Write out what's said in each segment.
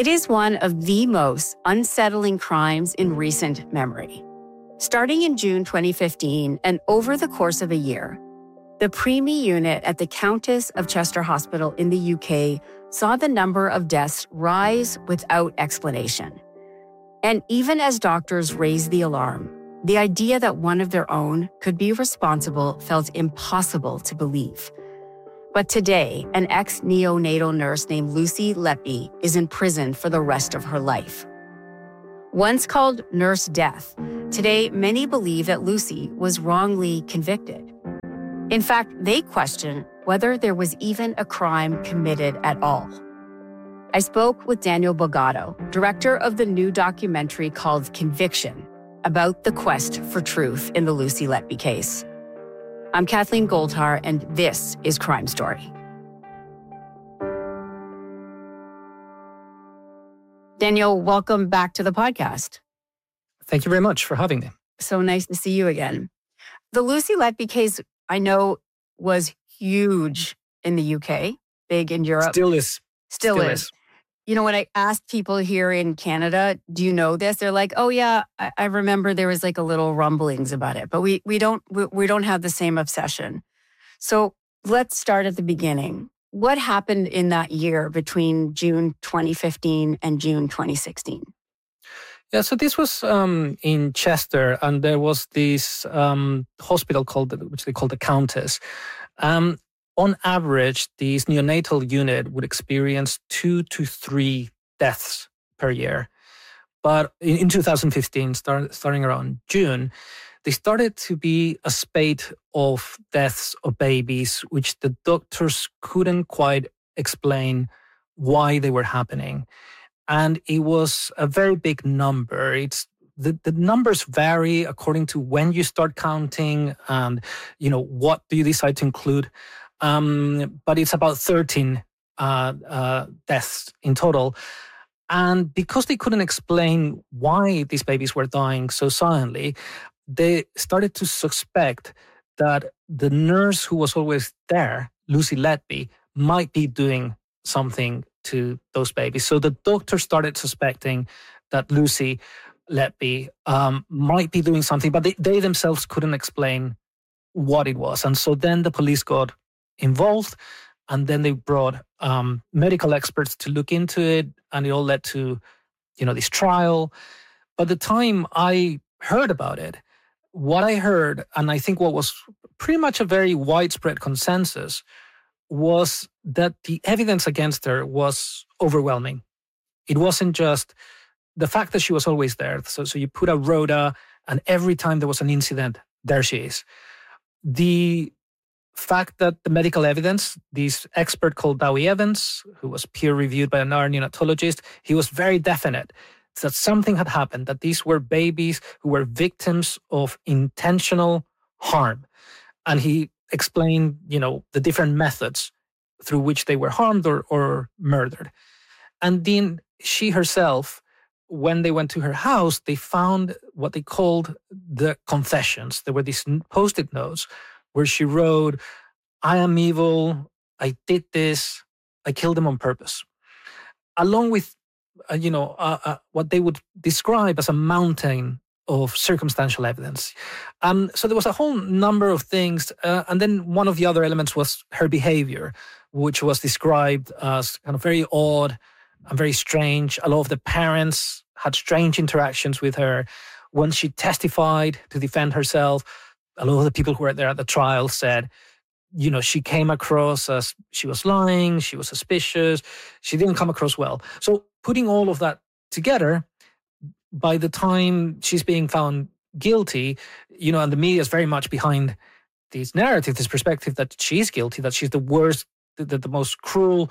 It is one of the most unsettling crimes in recent memory. Starting in June 2015 and over the course of a year, the preemie unit at the Countess of Chester Hospital in the UK saw the number of deaths rise without explanation. And even as doctors raised the alarm, the idea that one of their own could be responsible felt impossible to believe. But today, an ex-neonatal nurse named Lucy Letby is in prison for the rest of her life. Once called Nurse Death, today many believe that Lucy was wrongly convicted. In fact, they question whether there was even a crime committed at all. I spoke with Daniel Bogado, director of the new documentary called Conviction, about the quest for truth in the Lucy Letby case. I'm Kathleen Goldhar, and this is Crime Story. Daniel, welcome back to the podcast. Thank you very much for having me. So nice to see you again. The Lucy Letby case, I know, was huge in the UK, big in Europe. Still is. Still is. You know, when I asked people here in Canada, do you know this? They're like, oh yeah, I remember there was like a little rumblings about it, but we don't have the same obsession. So let's start at the beginning. What happened in that year between June 2015 and June 2016? Yeah, so this was in Chester, and there was this hospital which they called the Countess. On average, this neonatal unit would experience 2 to 3 deaths per year. But in 2015, starting around June, they started to be a spate of deaths of babies, which the doctors couldn't quite explain why they were happening. And it was a very big number. The numbers vary according to when you start counting and, what do you decide to include. But it's about 13 deaths in total. And because they couldn't explain why these babies were dying so suddenly, they started to suspect that the nurse who was always there, Lucy Letby, might be doing something to those babies. So the doctor started suspecting that Lucy Letby might be doing something, but they themselves couldn't explain what it was. And so then the police got involved, and then they brought medical experts to look into it, and it all led to, this trial. By the time I heard about it, what I heard, and I think what was pretty much a very widespread consensus, was that the evidence against her was overwhelming. It wasn't just the fact that she was always there. So you put a rota, and every time there was an incident, there she is. The fact that the medical evidence, this expert called Dowie Evans, who was peer-reviewed by another neonatologist, he was very definite that something had happened, that these were babies who were victims of intentional harm. And he explained, the different methods through which they were harmed or murdered. And then she herself, when they went to her house, they found what they called the confessions. There were these Post-it notes where she wrote, "I am evil, I did this, I killed them on purpose." Along with, what they would describe as a mountain of circumstantial evidence. So there was a whole number of things. And then one of the other elements was her behavior, which was described as kind of very odd and very strange. A lot of the parents had strange interactions with her. When she testified to defend herself, a lot of the people who were there at the trial said, she came across as she was lying, she was suspicious, she didn't come across well. So putting all of that together, by the time she's being found guilty, and the media is very much behind this narrative, this perspective that she's guilty, that she's the worst, the most cruel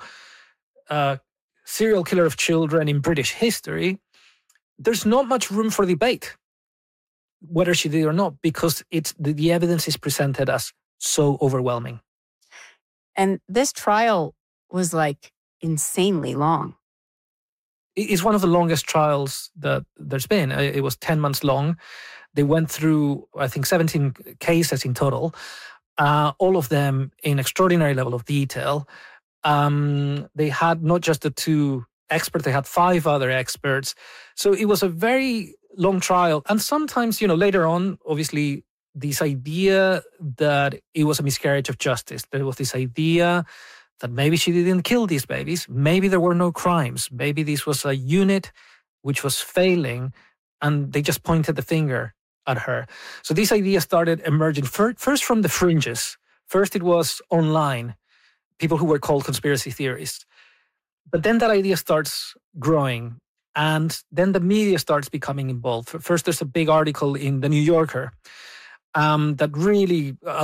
serial killer of children in British history, there's not much room for debate whether she did or not, because the evidence is presented as so overwhelming. And this trial was like insanely long. It's one of the longest trials that there's been. It was 10 months long. They went through, I think, 17 cases in total, all of them in extraordinary level of detail. They had not just the 2 expert. They had 5 other experts. So it was a very long trial. And sometimes, later on, obviously, this idea that it was a miscarriage of justice, there was this idea that maybe she didn't kill these babies. Maybe there were no crimes. Maybe this was a unit which was failing and they just pointed the finger at her. So this idea started emerging first from the fringes. First, it was online, people who were called conspiracy theorists. But then that idea starts growing, and then the media starts becoming involved. First, there's a big article in The New Yorker that really, a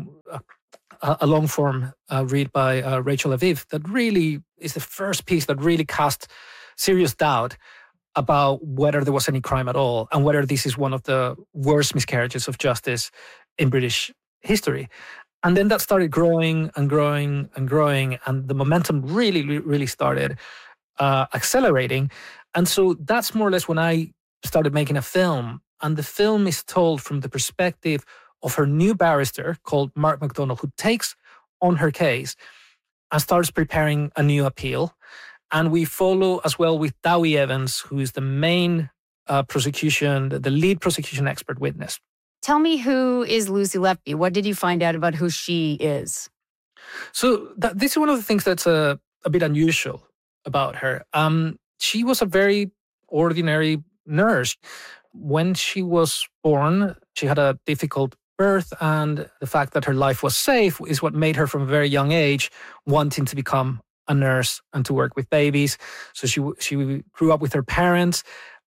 long form read by Rachel Aviv, that really is the first piece that really cast serious doubt about whether there was any crime at all and whether this is one of the worst miscarriages of justice in British history. And then that started growing and growing and growing, and the momentum really started accelerating. And so that's more or less when I started making a film. And the film is told from the perspective of her new barrister called Mark MacDonald, who takes on her case and starts preparing a new appeal. And we follow as well with Dowie Evans, who is the main the lead prosecution expert witness. Tell me, who is Lucy Letby? What did you find out about who she is? So this is one of the things that's a bit unusual about her. She was a very ordinary nurse. When she was born, she had a difficult birth, and the fact that her life was safe is what made her from a very young age wanting to become a nurse and to work with babies. So she grew up with her parents.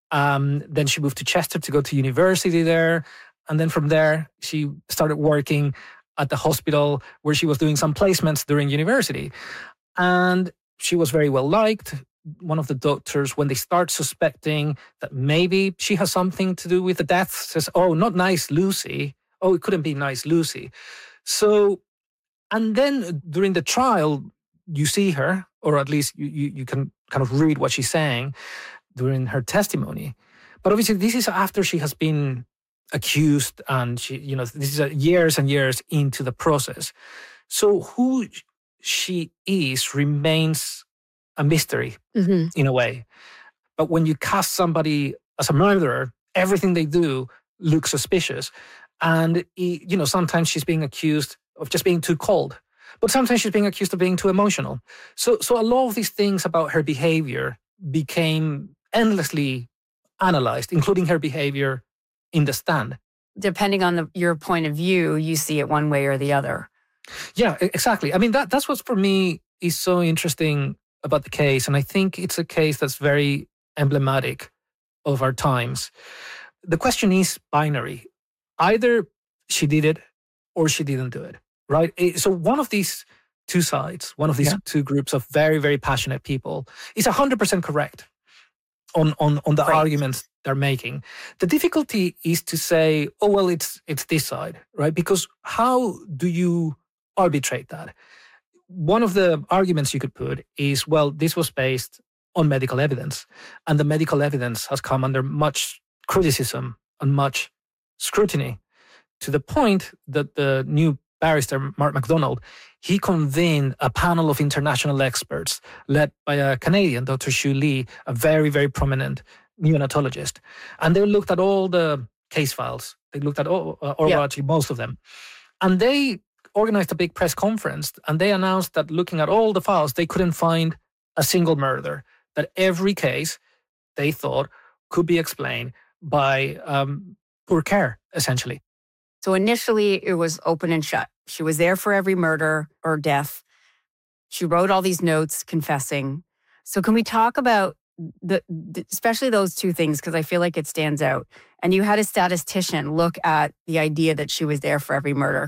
Then she moved to Chester to go to university there. And then from there, she started working at the hospital where she was doing some placements during university. And she was very well liked. One of the doctors, when they start suspecting that maybe she has something to do with the death, says, "Oh, not nice Lucy. Oh, it couldn't be nice Lucy." So, and then during the trial, you see her, or at least you can kind of read what she's saying during her testimony. But obviously, this is after she has been accused, and this is years and years into the process. So who she is remains a mystery in a way. But when you cast somebody as a murderer, everything they do looks suspicious. And sometimes she's being accused of just being too cold, but sometimes she's being accused of being too emotional. So a lot of these things about her behavior became endlessly analyzed, including her behavior in the stand. Depending on your point of view, you see it one way or the other. Yeah, exactly. I mean, that's what for me is so interesting about the case. And I think it's a case that's very emblematic of our times. The question is binary. Either she did it or she didn't do it, right? So one of these two sides, one of these two groups of very, very passionate people is 100% correct on the arguments they're making. The difficulty is to say, oh, well, it's this side, right? Because how do you arbitrate that? One of the arguments you could put is, well, this was based on medical evidence, and the medical evidence has come under much criticism and much scrutiny, to the point that the new barrister, Mark MacDonald, he convened a panel of international experts led by a Canadian, Dr. Xu Li, a very, very prominent neonatologist. And they looked at all the case files. They looked at actually most of them. And they organized a big press conference, and they announced that looking at all the files, they couldn't find a single murder, that every case they thought could be explained by poor care, essentially. So initially, it was open and shut. She was there for every murder or death. She wrote all these notes confessing. So can we talk about especially those two things, because I feel like it stands out. And you had a statistician look at the idea that she was there for every murder.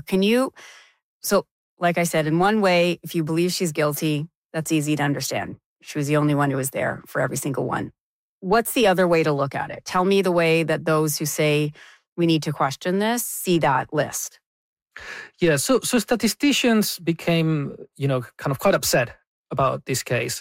So like I said, in one way, if you believe she's guilty, that's easy to understand. She was the only one who was there for every single one. What's the other way to look at it? Tell me the way that those who say we need to question this see that list. Yeah, so statisticians became, kind of quite upset about this case.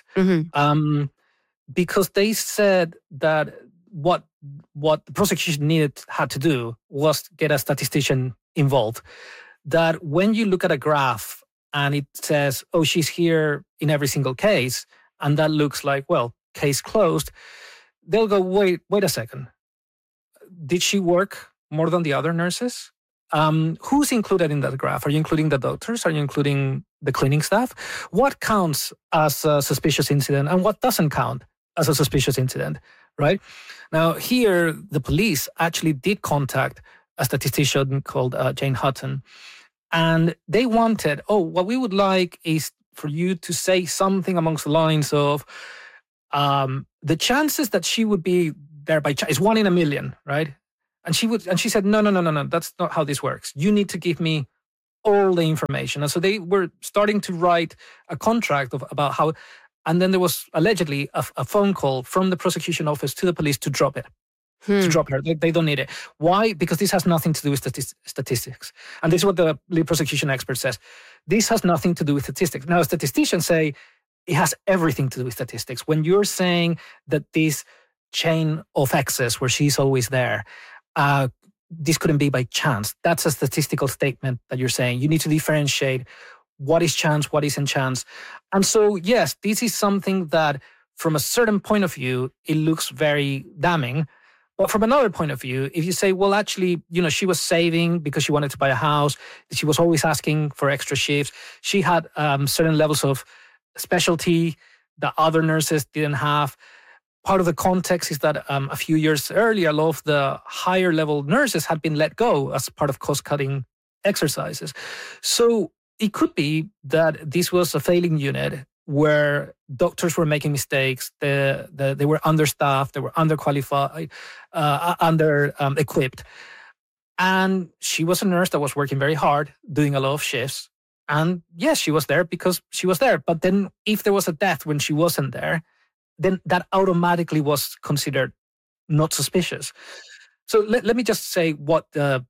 Because they said that what the prosecution had to do was get a statistician involved. That when you look at a graph and it says, oh, she's here in every single case, and that looks like, well, case closed, they'll go, wait a second. Did she work more than the other nurses? Who's included in that graph? Are you including the doctors? Are you including the cleaning staff? What counts as a suspicious incident and what doesn't count as a suspicious incident, right? Now, here, the police actually did contact a statistician called Jane Hutton, and they wanted, what we would like is for you to say something amongst the lines of the chances that she would be there by chance is 1 in a million, right? And she said, no, that's not how this works. You need to give me all the information. And so they were starting to write a contract about how, and then there was allegedly a phone call from the prosecution office to the police to drop it. To drop her. They don't need it. Why? Because this has nothing to do with statistics. And this is what the lead prosecution expert says. This has nothing to do with statistics. Now, statisticians say it has everything to do with statistics. When you're saying that this chain of excess where she's always there, this couldn't be by chance. That's a statistical statement that you're saying. You need to differentiate what is chance, what isn't chance. And so, yes, this is something that from a certain point of view, it looks very damning. But from another point of view, if you say, well, actually, she was saving because she wanted to buy a house. She was always asking for extra shifts. She had certain levels of specialty that other nurses didn't have. Part of the context is that a few years earlier, a lot of the higher level nurses had been let go as part of cost-cutting exercises. So it could be that this was a failing unit where doctors were making mistakes, they were understaffed, they were underqualified, under-equipped. And she was a nurse that was working very hard, doing a lot of shifts. And yes, she was there because she was there. But then if there was a death when she wasn't there, then that automatically was considered not suspicious. So let me just say what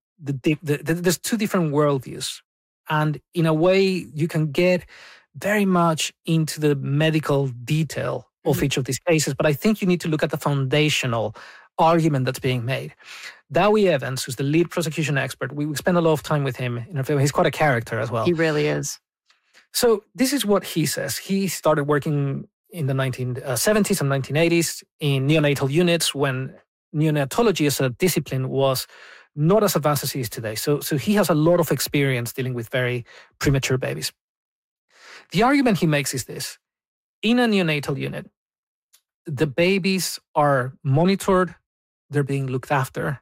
there's two different worldviews. And in a way, you can get very much into the medical detail of each of these cases. But I think you need to look at the foundational argument that's being made. Dowie Evans, who's the lead prosecution expert, we spent a lot of time with him in our film. He's quite a character as well. He really is. So this is what he says. He started working in the 1970s and 1980s in neonatal units when neonatology as a discipline was not as advanced as it is today. So he has a lot of experience dealing with very premature babies. The argument he makes is this. In a neonatal unit, the babies are monitored, they're being looked after.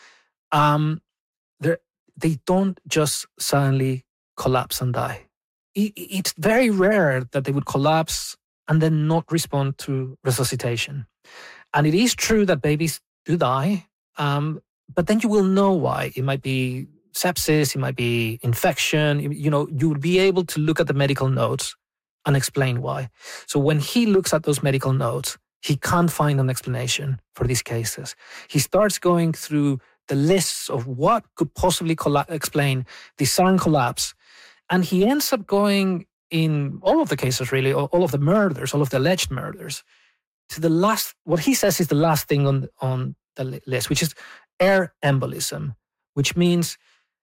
They don't just suddenly collapse and die. It's very rare that they would collapse and then not respond to resuscitation. And it is true that babies do die, but then you will know why. It might be sepsis, it might be infection. You would be able to look at the medical notes and explain why. So when he looks at those medical notes, he can't find an explanation for these cases. He starts going through the lists of what could possibly explain the sudden collapse. And he ends up going in all of the cases, really, all of the murders, all of the alleged murders, to the last, what he says is the last thing on the list, which is air embolism, which means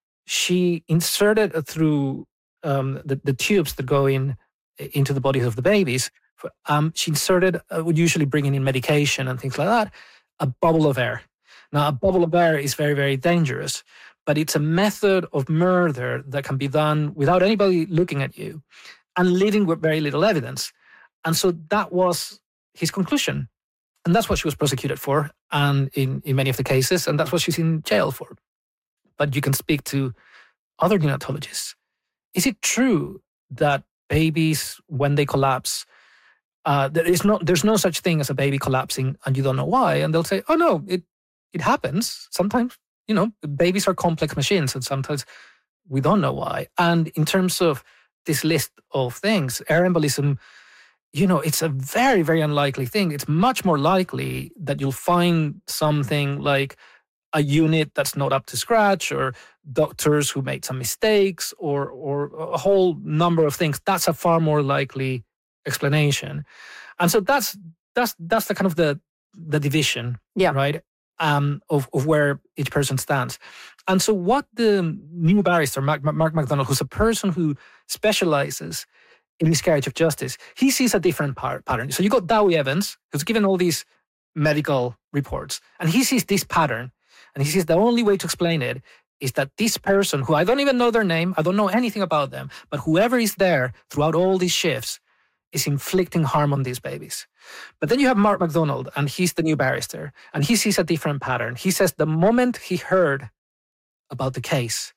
she inserted through the tubes that go into the bodies of the babies. She inserted, would usually bringing in medication and things like that, a bubble of air. Now, a bubble of air is very, very dangerous, but it's a method of murder that can be done without anybody looking at you and leaving with very little evidence. And so that was his conclusion. And that's what she was prosecuted for, and in many of the cases, and that's what she's in jail for. But you can speak to other neonatologists. Is it true that babies, when they collapse, there's no such thing as a baby collapsing and you don't know why? And they'll say, oh no, it happens. Sometimes, babies are complex machines and sometimes we don't know why. And in terms of this list of things, air embolism, it's a very, very unlikely thing. It's much more likely that you'll find something like a unit that's not up to scratch, or doctors who made some mistakes, or a whole number of things. That's a far more likely explanation. And so that's the kind of the division, right? Of where each person stands. And so what the new barrister, Mark McDonald, who's a person who specializes in miscarriage of justice, he sees a different pattern. So you got Dowie Evans, who's given all these medical reports, and he sees this pattern, and he says the only way to explain it is that this person, who I don't even know their name, I don't know anything about them, but whoever is there throughout all these shifts is inflicting harm on these babies. But then you have Mark MacDonald, and he's the new barrister, and he sees a different pattern. He says the moment he heard about the case,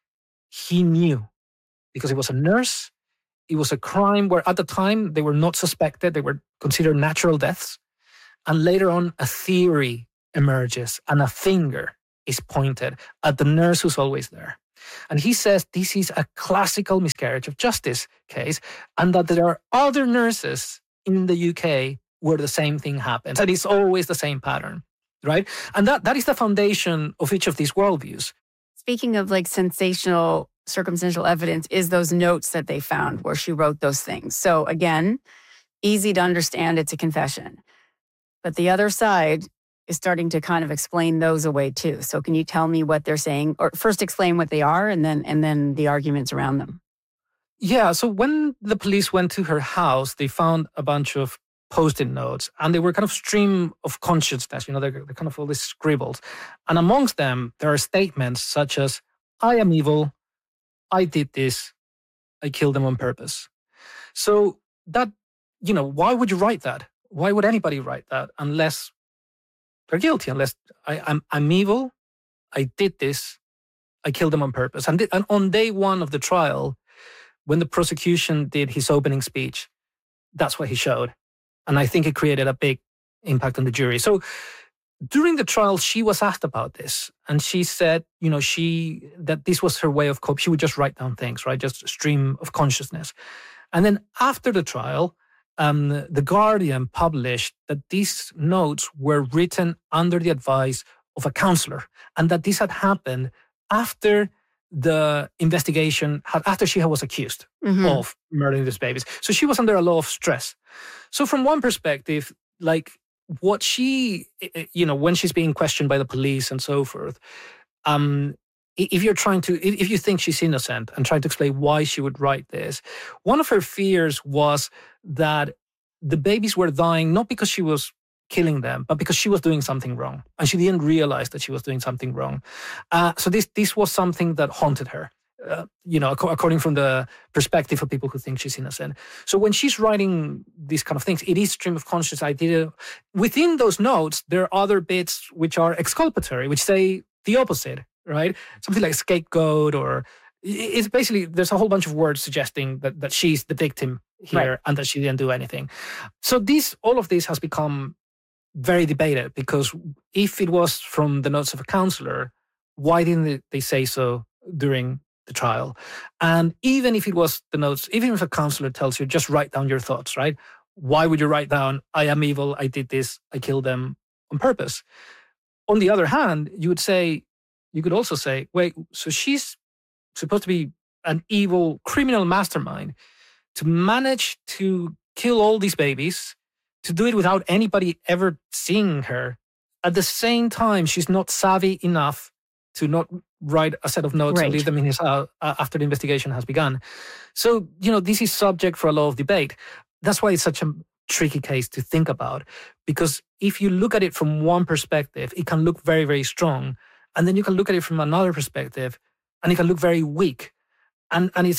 he knew, because he was a nurse. It was a crime where at the time they were not suspected. They were considered natural deaths. And later on, a theory emerges and a finger is pointed at the nurse who's always there. And he says this is a classical miscarriage of justice case, and that there are other nurses in the UK where the same thing happens. And it's always the same pattern, right? And that is the foundation of each of these worldviews. Speaking of like sensational circumstantial evidence, is those notes that they found where she wrote those things. So again, easy to understand, it's a confession. But the other side is starting to kind of explain those away too. So can you tell me what they're saying? Or first explain what they are and then the arguments around them. Yeah, so when the police went to her house, they found a bunch of Post-it notes, and they were kind of stream of consciousness, they're kind of all these scribbles. And amongst them, there are statements such as, I am evil, I did this, I killed them on purpose. So that, why would you write that? Why would anybody write that unless they're guilty, unless I'm evil, I did this, I killed them on purpose. And on day one of the trial, when the prosecution did his opening speech, that's what he showed. And I think it created a big impact on the jury. So during the trial, she was asked about this. And she said, that this was her way of cope. She would just write down things, right? Just a stream of consciousness. And then after the trial, the Guardian published that these notes were written under the advice of a counselor, and that this had happened after the investigation, after she was accused of murdering these babies. So she was under a lot of stress. So from one perspective, like what she, when she's being questioned by the police and so forth, if you think she's innocent and trying to explain why she would write this, one of her fears was that the babies were dying not because she was killing them, but because she was doing something wrong, and she didn't realize that she was doing something wrong. So this was something that haunted her, according from the perspective of people who think she's innocent. So when she's writing these kind of things, it is stream of conscious idea. Within those notes, there are other bits which are exculpatory, which say the opposite, right? Something like scapegoat, or it's basically, there's a whole bunch of words suggesting that she's the victim here, right, and that she didn't do anything. So all of this has become very debated, because if it was from the notes of a counselor, why didn't they say so during the trial? And even if it was the notes, even if a counselor tells you, just write down your thoughts, right? Why would you write down, I am evil, I did this, I killed them on purpose? On the other hand, you could also say, wait, so she's supposed to be an evil criminal mastermind to manage to kill all these babies, to do it without anybody ever seeing her. At the same time, she's not savvy enough to not write a set of notes, right, and leave them in his house after the investigation has begun. So, this is subject for a lot of debate. That's why it's such a tricky case to think about, because if you look at it from one perspective, it can look very, very strong. And then you can look at it from another perspective and it can look very weak. And it's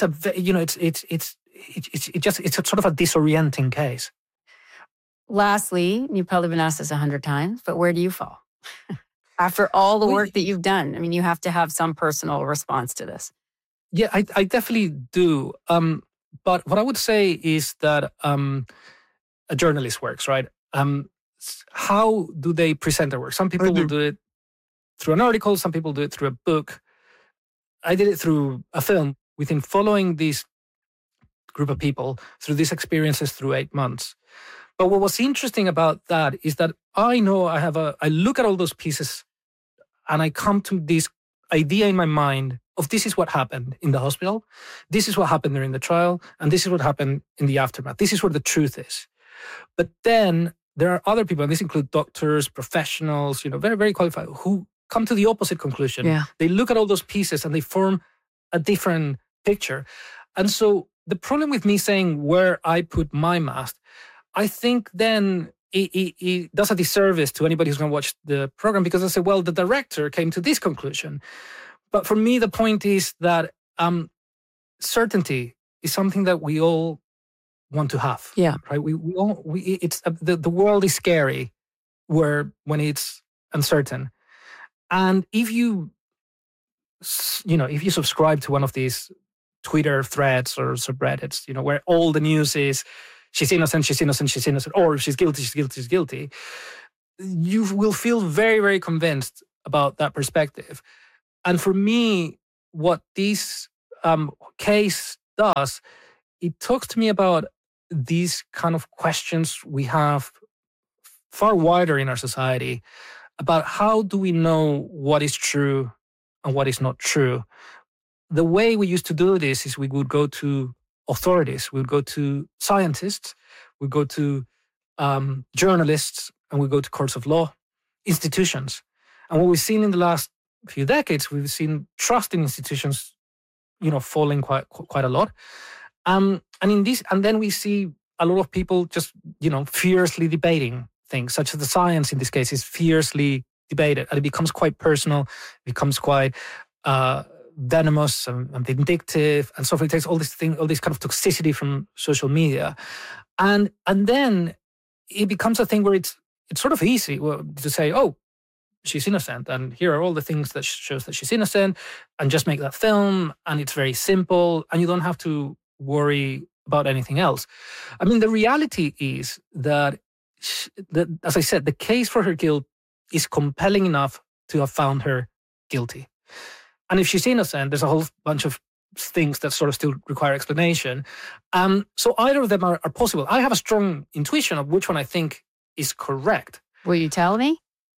it's a sort of a disorienting case. Lastly, you've probably been asked this 100 times, but where do you fall? After all the work that you've done, I mean, you have to have some personal response to this. Yeah, I definitely do. But what I would say is that a journalist works, right? How do they present their work? Some people will do it through an article. Some people do it through a book. I did it through a film. Within following this group of people through these experiences through 8 months. But what was interesting about that is that I know I look at all those pieces and I come to this idea in my mind of this is what happened in the hospital, this is what happened during the trial, and this is what happened in the aftermath. This is where the truth is. But then there are other people, and these include doctors, professionals, very, very qualified, who come to the opposite conclusion. Yeah. They look at all those pieces and they form a different picture. And so the problem with me saying where I put my mast, I think then it does a disservice to anybody who's going to watch the program, because I say, well, the director came to this conclusion. But for me, the point is that certainty is something that we all want to have. Yeah. Right. It's the world is scary when it's uncertain. And if you subscribe to one of these Twitter threads or subreddits, where all the news is she's innocent, she's innocent, she's innocent, or she's guilty, she's guilty, she's guilty, you will feel very, very convinced about that perspective. And for me, what this case does, it talks to me about these kind of questions we have far wider in our society about how do we know what is true and what is not true. The way we used to do this is we would go to authorities, we would go to scientists, we would go to journalists, and we go to courts of law, institutions. And what we've seen in the last few decades, we've seen trust in institutions, falling quite a lot. And then we see a lot of people just, fiercely debating things, such as the science in this case is fiercely debated, and it becomes quite personal, it becomes quite venomous and vindictive, and so forth. It takes all this kind of toxicity from social media, and then it becomes a thing where it's sort of easy to say, oh, she's innocent, and here are all the things that shows that she's innocent, and just make that film, and it's very simple, and you don't have to worry about anything else. I mean, the reality is that as I said, the case for her guilt is compelling enough to have found her guilty. And if she's innocent, there's a whole bunch of things that sort of still require explanation. So either of them are possible. I have a strong intuition of which one I think is correct. Will you tell me?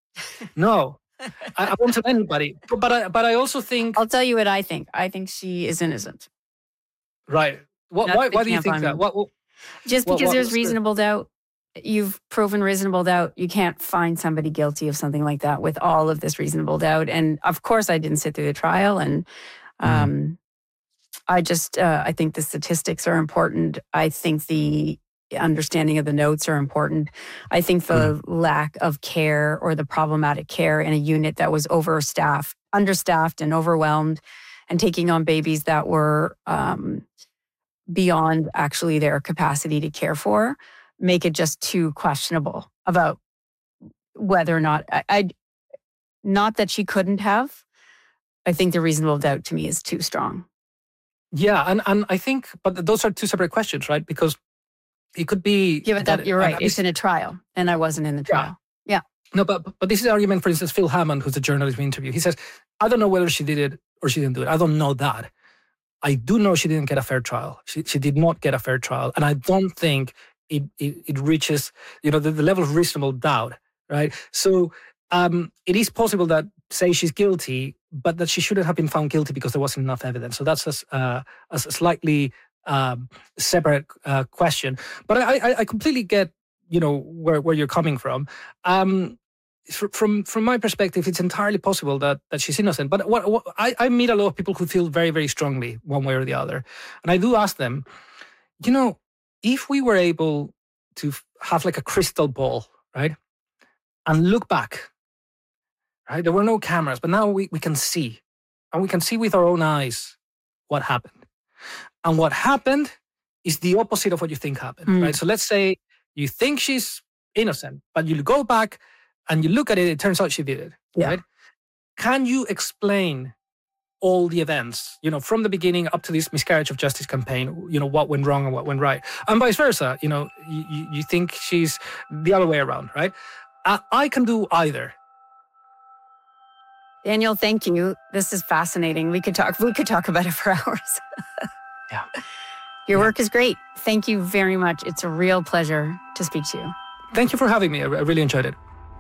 No, I won't tell anybody. But I also think... I'll tell you what I think. I think she is innocent. Right. Why do you think that? Just because there's reasonable doubt. You've proven reasonable doubt. You can't find somebody guilty of something like that with all of this reasonable doubt. And of course, I didn't sit through the trial. And I think the statistics are important. I think the understanding of the notes are important. I think the lack of care or the problematic care in a unit that was understaffed and overwhelmed and taking on babies that were beyond actually their capacity to care for make it just too questionable about whether or not not that she couldn't have. I think the reasonable doubt to me is too strong. Yeah, and I think, but those are two separate questions, right? Because it could be... Yeah, but you're right. It's in a trial, and I wasn't in the trial. Yeah. No, but this is the argument, for instance, Phil Hammond, who's a journalist we interviewed. He says, I don't know whether she did it or she didn't do it. I don't know that. I do know she didn't get a fair trial. She did not get a fair trial. And I don't think it reaches, the level of reasonable doubt, right? So it is possible that, say, she's guilty, but that she shouldn't have been found guilty because there wasn't enough evidence. So that's a slightly separate question. But I completely get, where you're coming from. From my perspective, it's entirely possible that she's innocent. But what I meet a lot of people who feel very, very strongly one way or the other. And I do ask them, if we were able to have like a crystal ball, right? And look back, right? There were no cameras, but now we can see. And we can see with our own eyes what happened. And what happened is the opposite of what you think happened, right? So let's say you think she's innocent, but you go back and you look at it, it turns out she did it, right? Can you explain all the events, from the beginning up to this miscarriage of justice campaign, what went wrong and what went right? And vice versa, you think she's the other way around, right? I can do either. Daniel, thank you. This is fascinating. We could talk about it for hours. Yeah. Your work is great. Thank you very much. It's a real pleasure to speak to you. Thank you for having me. I really enjoyed it.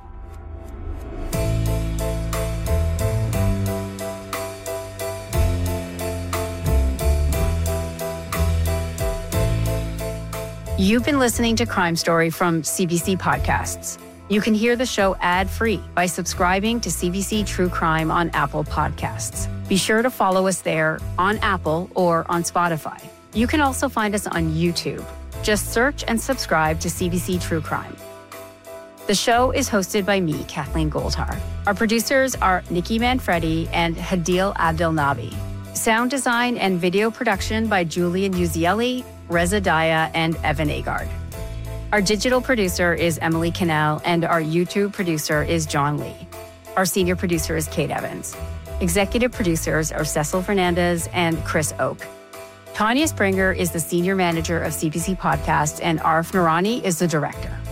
You've been listening to Crime Story from CBC Podcasts. You can hear the show ad-free by subscribing to CBC True Crime on Apple Podcasts. Be sure to follow us there on Apple or on Spotify. You can also find us on YouTube. Just search and subscribe to CBC True Crime. The show is hosted by me, Kathleen Goldhar. Our producers are Nikki Manfredi and Hadil Abdelnabi. Sound design and video production by Julian Uzieli, Reza Daya, and Evan Agard. Our digital producer is Emily Cannell, and our YouTube producer is John Lee. Our senior producer is Kate Evans. Executive producers are Cecil Fernandez and Chris Oak. Tanya Springer is the senior manager of CBC Podcasts, and Arif Noorani is the director.